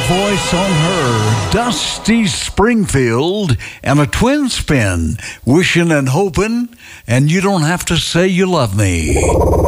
voice on her, Dusty Springfield, and a twin spin, wishing and hoping, and you don't have to say you love me.